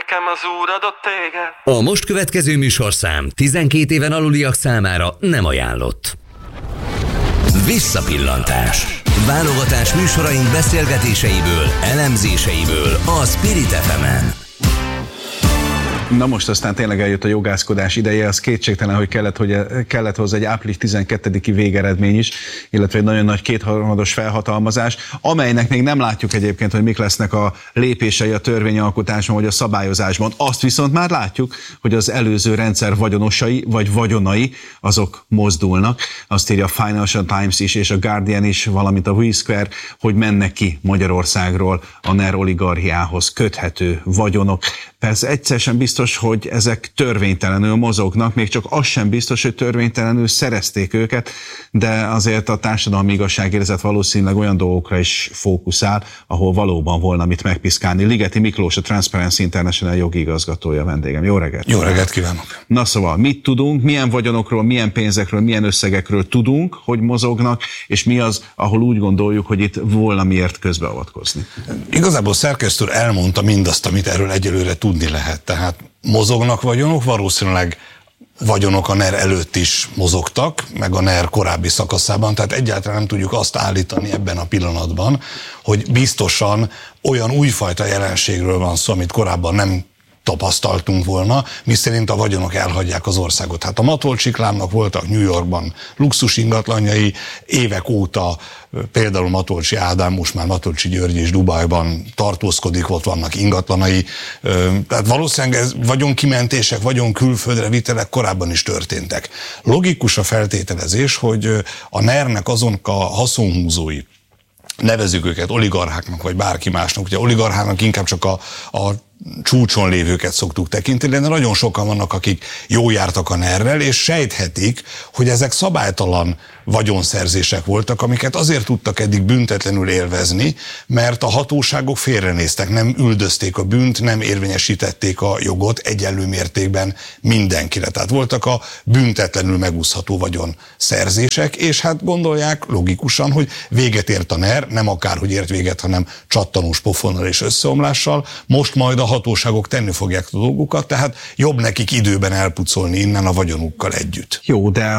nekem az Úr adott téged. A most következő műsorszám 12 éven aluliak számára nem ajánlott. Visszapillantás. Válogatás műsoraink beszélgetéseiből, elemzéseiből a Spirit FM-en. Na most aztán tényleg eljött a jogászkodás ideje, az kétségtelen, hogy kellett hozzá egy április 12-i végeredmény is, illetve egy nagyon nagy kétharmados felhatalmazás, amelynek még nem látjuk egyébként, hogy mik lesznek a lépései a törvényalkotásban vagy a szabályozásban. Azt viszont már látjuk, hogy az előző rendszer vagyonosai vagy vagyonai, azok mozdulnak. Azt írja a Financial Times is és a Guardian is, valamint a WeSquare, hogy mennek ki Magyarországról a NER oligarchiához köthető vagyonok. Persze egyszer sem biztos, hogy ezek törvénytelenül mozognak, még csak az sem biztos, hogy törvénytelenül szerezték őket, de azért a társadalmi igazságérzet valószínűleg olyan dolgokra is fókuszál, ahol valóban volna mit megpiszkálni. Ligeti Miklós, a Transparency International jogi igazgatója vendégem. Jó reggelt! Jó reggelt kívánok! Na szóval, mit tudunk, milyen vagyonokról, milyen pénzekről, milyen összegekről tudunk, hogy mozognak, és mi az, ahol úgy gondoljuk, hogy itt volna miért közbeavatkozni? Igazából szerkesztő úr elmondta mindazt, amit erről egyelőre tudni lehet. Tehát mozognak vagyonok, valószínűleg vagyonok a NER előtt is mozogtak, meg a NER korábbi szakaszában, tehát egyáltalán nem tudjuk azt állítani ebben a pillanatban, hogy biztosan olyan újfajta jelenségről van szó, amit korábban nem tapasztaltunk volna, miszerint a vagyonok elhagyják az országot. Hát a Matolcsi-klámnak voltak New Yorkban luxus ingatlanjai, évek óta például Matolcsi Ádám, most már Matolcsi György és Dubajban tartózkodik, ott vannak ingatlanai. Tehát valószínűleg ez vagyonkimentések, vagyon külföldre vitelek korábban is történtek. Logikus a feltételezés, hogy a NER-nek azon a haszonhúzói, nevezzük őket oligarcháknak, vagy bárki másnak, ugye oligarchának inkább csak a csúcson lévőket szoktuk tekinteni, de nagyon sokan vannak, akik jól jártak a NER-rel, és sejthetik, hogy ezek szabálytalan vagyonszerzések voltak, amiket azért tudtak eddig büntetlenül élvezni, mert a hatóságok félrenéztek, nem üldözték a bűnt, nem érvényesítették a jogot egyenlő mértékben mindenkire. Tehát voltak a büntetlenül megúszható vagyonszerzések, és hát gondolják logikusan, hogy véget ért a NER, nem akárhogy ért véget, hanem csattanós pofonnal és összeomlással, most majd a hatóságok tenni fogják a dolgukat, tehát jobb nekik időben elpucolni innen a vagyonukkal együtt. Jó, de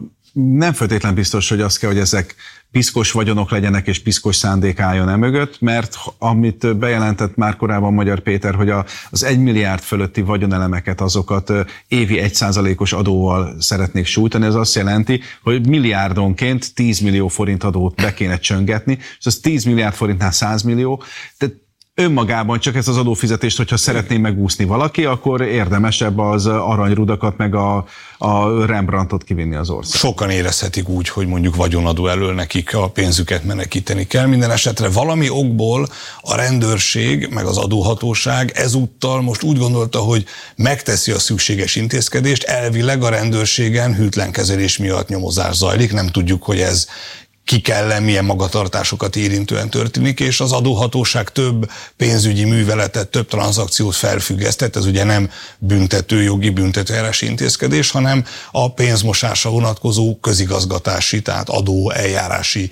nem feltétlen biztos, hogy az kell, hogy ezek piszkos vagyonok legyenek, és piszkos szándék álljon e mögött, mert amit bejelentett már korábban Magyar Péter, hogy az 1 milliárd fölötti vagyonelemeket, azokat évi 1%-os adóval szeretnék sújtani, ez azt jelenti, hogy milliárdonként 10 millió forint adót be kéne csöngetni, és az 10 milliárd forintnál 100 millió, tehát önmagában csak ezt az adófizetést, hogyha szeretné megúszni valaki, akkor érdemesebb az aranyrudakat meg a Rembrandtot kivinni az ország. Sokan érezhetik úgy, hogy mondjuk vagyonadó elől nekik a pénzüket menekíteni kell. Minden esetre valami okból a rendőrség meg az adóhatóság ezúttal most úgy gondolta, hogy megteszi a szükséges intézkedést. Elvileg a rendőrségen hűtlen kezelés miatt nyomozás zajlik. Nem tudjuk, hogy ez kik ellen milyen magatartásokat érintően történik, és az adóhatóság több pénzügyi műveletet, több tranzakciót felfüggesztett, ez ugye nem büntetőjogi, büntetőeljárási intézkedés, hanem a pénzmosásra vonatkozó közigazgatási, tehát adóeljárási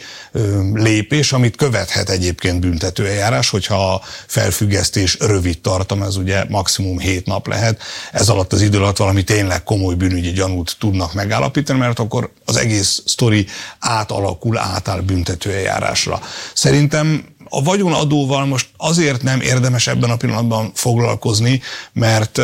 lépés, amit követhet egyébként büntetőeljárás, hogyha a felfüggesztés rövid tartam, ez ugye maximum 7 nap lehet. Ez alatt az idő alatt valami tényleg komoly bűnügyi gyanút tudnak megállapítani, mert akkor az egész sztori átáll büntetőeljárásra. Szerintem a vagyonadóval most azért nem érdemes ebben a pillanatban foglalkozni, mert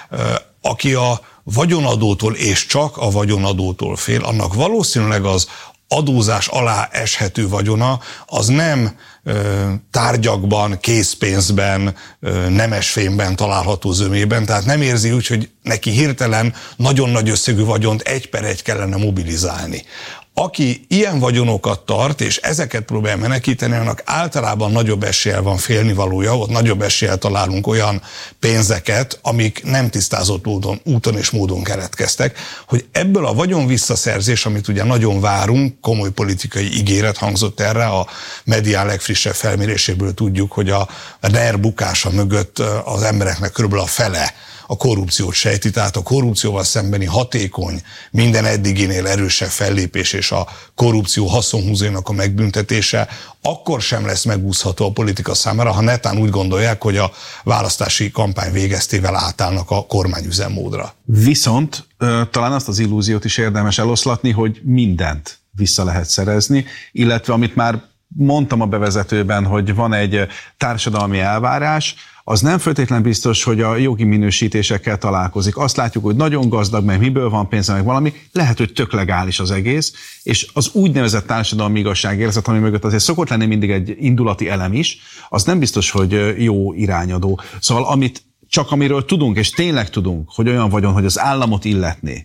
aki a vagyonadótól és csak a vagyonadótól fél, annak valószínűleg az adózás alá eshető vagyona az nem tárgyakban, készpénzben, nemesfémben található zömében, tehát nem érzi úgy, hogy neki hirtelen nagyon nagy összegű vagyont 1 per 1 kellene mobilizálni. Aki ilyen vagyonokat tart, és ezeket próbál menekíteni, annak általában nagyobb eséllyel van félnivalója, ott nagyobb eséllyel találunk olyan pénzeket, amik nem tisztázott úton és módon keletkeztek, hogy ebből a vagyon visszaszerzés, amit ugye nagyon várunk, komoly politikai ígéret hangzott erre, a medián legfrissebb felméréséből tudjuk, hogy a NER bukása mögött az embereknek körülbelül a fele a korrupciót sejti, tehát a korrupcióval szembeni hatékony, minden eddiginél erősebb fellépés és a korrupció haszonhúzóinak a megbüntetése akkor sem lesz megúszható a politika számára, ha netán úgy gondolják, hogy a választási kampány végeztével átállnak a kormányüzemmódra. Viszont talán azt az illúziót is érdemes eloszlatni, hogy mindent vissza lehet szerezni, illetve amit már mondtam a bevezetőben, hogy van egy társadalmi elvárás, az nem feltétlenül biztos, hogy a jogi minősítésekkel találkozik. Azt látjuk, hogy nagyon gazdag, meg miből van pénze, meg valami, lehet, hogy tök legális az egész, és az úgynevezett társadalmi igazságérzet, ami mögött azért szokott lenni mindig egy indulati elem is, az nem biztos, hogy jó irányadó. Szóval amiről tudunk, és tényleg tudunk, hogy olyan vagyon, hogy az államot illetné,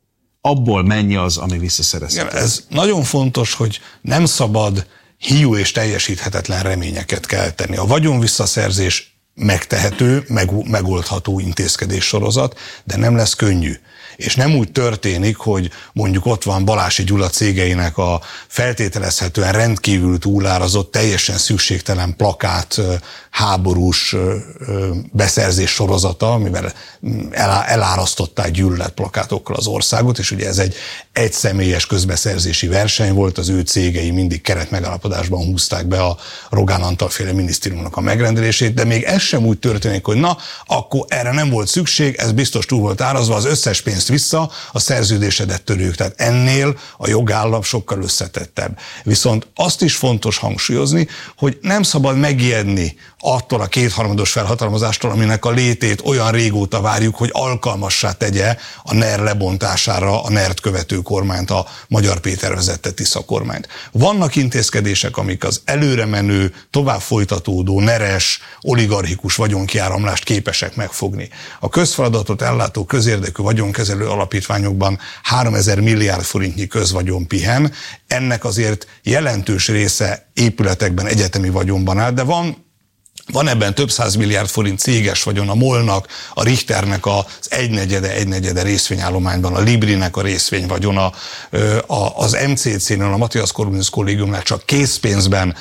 abból mennyi az, ami visszaszerezhető. Ez nagyon fontos, hogy nem szabad hiú és teljesíthetetlen reményeket kelteni. A vagyon visszaszerzés megtehető, megoldható intézkedés sorozat, de nem lesz könnyű. És nem úgy történik, hogy mondjuk ott van Balási Gyula cégeinek a feltételezhetően rendkívül túlárazott, teljesen szükségtelen plakát háborús beszerzés sorozata, amivel elárasztották gyűlöletplakátokkal az országot, és ugye ez egy egyszemélyes közbeszerzési verseny volt, az ő cégei mindig keretmegállapodásban húzták be a Rogán Antal féle minisztériumnak a megrendelését, de még ez sem úgy történik, hogy na, akkor erre nem volt szükség, ez biztos túl volt árazva, az összes pénzt vissza, a szerződésedet törők. Tehát ennél a jogállam sokkal összetettebb. Viszont azt is fontos hangsúlyozni, hogy nem szabad megijedni attól a kétharmados felhatalmazástól, aminek a létét olyan régóta várjuk, hogy alkalmassá tegye a NER lebontására a NER-t követő kormányt, a Magyar Péter vezette Tisza kormányt. Vannak intézkedések, amik az előre menő, tovább folytatódó, neres, oligarchikus vagyonkiáramlást képesek megfogni. A közfeladatot ellátó közérdekű vagyonkezelő alapítványokban 3000 milliárd forintnyi közvagyon pihen, ennek azért jelentős része épületekben, egyetemi vagyonban áll, de van ebben több 100 milliárd forint céges vagyon, a MOL-nak, a Richternek az egynegyede részvényállományban, a Librinek a részvényvagyona, az MCC-nél, a Matthias Corvinus Kollégiumnál csak készpénzben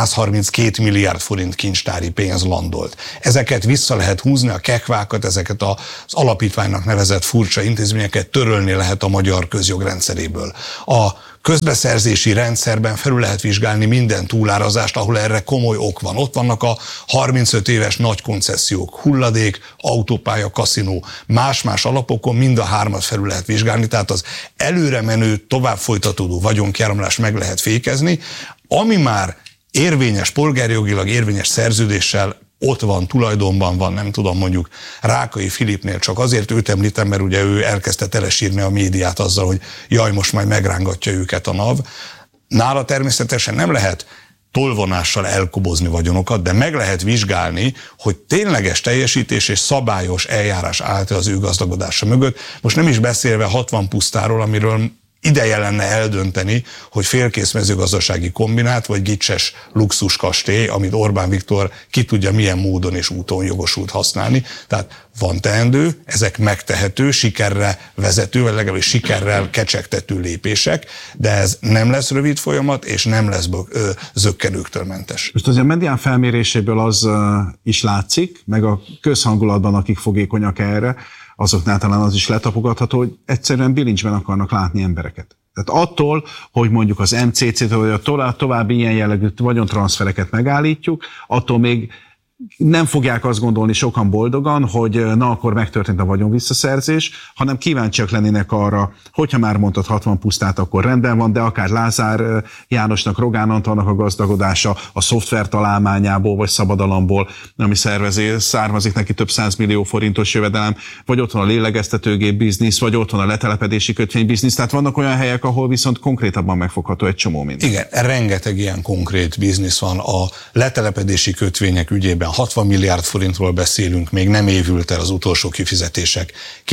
132 milliárd forint kincstári pénz landolt. Ezeket vissza lehet húzni, a kekvákat, ezeket az alapítványnak nevezett furcsa intézményeket törölni lehet a magyar közjog rendszeréből. A közbeszerzési rendszerben felül lehet vizsgálni minden túlárazást, ahol erre komoly ok van. Ott vannak a 35 éves nagy koncesziók, hulladék, autópálya, kaszinó, más-más alapokon mind a hármat felül lehet vizsgálni, tehát az előre menő, tovább folytatódó vagyonkiáramlást meg lehet fékezni, ami már érvényes, polgárjogilag érvényes szerződéssel ott van, tulajdonban van, nem tudom, mondjuk Rákai Filipnél, csak azért őt említem, mert ugye ő elkezdte telesírni a médiát azzal, hogy jaj, most majd megrángatja őket a NAV. Nála természetesen nem lehet tolvonással elkobozni vagyonokat, de meg lehet vizsgálni, hogy tényleges teljesítés és szabályos eljárás állt az ő gazdagodása mögött. Most nem is beszélve 60 pusztáról, amiről ideje lenne eldönteni, hogy félkész mezőgazdasági kombinát vagy gicses luxuskastély, amit Orbán Viktor ki tudja milyen módon és úton jogosult használni. Tehát van teendő, ezek megtehető, sikerre vezető, vagy legalábbis sikerrel kecsegtető lépések, de ez nem lesz rövid folyamat, és nem lesz zökkenőktől mentes. Most azért a medián felméréséből az is látszik, meg a közhangulatban, akik fogékonyak erre, azoknál talán az is letapogatható, hogy egyszerűen bilincsben akarnak látni embereket. Tehát attól, hogy mondjuk az MCC-től, vagy a további ilyen jellegű vagyontranszfereket megállítjuk, attól még nem fogják azt gondolni sokan boldogan, hogy na akkor megtörtént a vagyonvisszaszerzés, hanem kíváncsiak lennének arra, hogyha már mondtad 60 pusztát, akkor rendben van, de akár Lázár Jánosnak, Rogán Antalnak a gazdagodása a szoftver találmányából, vagy szabadalomból, ami származik neki több 100 millió forintos jövedelem, vagy ott van a lélegeztetőgép biznisz, vagy ott van a letelepedési kötvény biznisz, tehát vannak olyan helyek, ahol viszont konkrétabban megfogható egy csomó minden. Igen, rengeteg ilyen konkrét biznisz van. A letelepedési kötvények ügyében 60 milliárd forintról beszélünk, még nem évült el az utolsó kifizetések.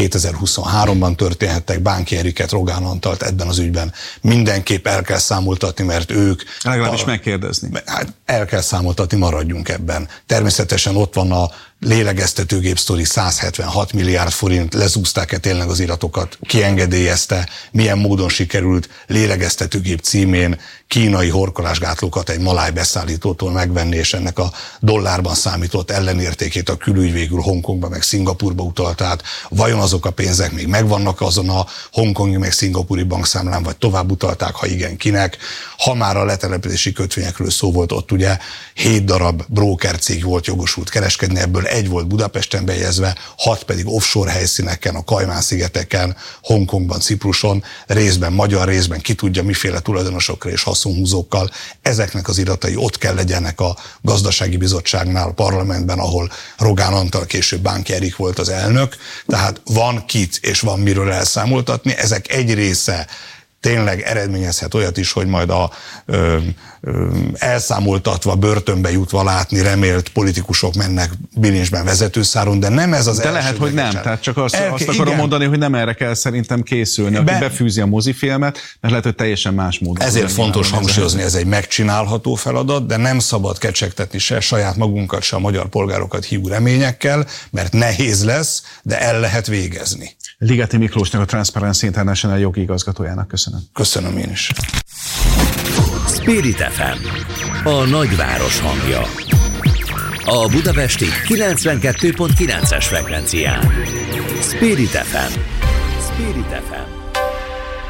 2023-ban történhettek, Bánki Eriket, Rogán Antalt ebben az ügyben mindenképp el kell számoltatni, mert ők... Legalábbis megkérdezni. Hát el kell számoltatni, maradjunk ebben. Természetesen ott van a lélegeztetőgép sztori, 176 milliárd forint, lezúzták-e tényleg az iratokat, ki engedélyezte, milyen módon sikerült lélegeztetőgép címén kínai horkolásgátlókat egy maláj beszállítótól megvenni, és ennek a dollárban számított ellenértékét a külügy végül Hongkongba meg Szingapurba utalt át. Vajon azok a pénzek még megvannak azon a hongkongi meg szingapúri bankszámlán, vagy tovább utalták, ha igen, kinek? Ha már a letelepedési kötvényekről szó volt, ott ugye 7 darab brókercég volt jogosult kereskedni, ebből 1 volt Budapesten bejegyezve, 6 pedig offshore helyszíneken, a Kajmán-szigeteken, Hongkongban, Cipruson, részben magyar, részben ki tudja miféle tulajdonosokkal és haszonhúzókkal. Ezeknek az iratai ott kell legyenek a gazdasági bizottságnál, a parlamentben, ahol Rogán Antal, később Bánki Erik volt az elnök. Tehát van kit és van miről elszámoltatni. Ezek egy része tényleg eredményezhet olyat is, hogy majd a elszámoltatva, börtönbe jutva látni remélt politikusok mennek bilincsben vezetőszáron, de nem ez az de első. lehet, hogy nem. Tehát csak azt akarom mondani, hogy nem erre kell szerintem készülni. Aki befűzi a mozifilmet, mert lehet, hogy teljesen más módon. Ezért fontos hangsúlyozni, ez egy megcsinálható feladat, de nem szabad kecsegtetni se saját magunkat, se a magyar polgárokat hívó reményekkel, mert nehéz lesz, de el lehet végezni. Ligeti Miklósnak, a Transparency International jogi igazgatójának köszönöm. Köszönöm én is. Spirit FM, a nagyváros hangja. A budapesti 92.9-es frekvencián. Spirit FM. Spirit FM.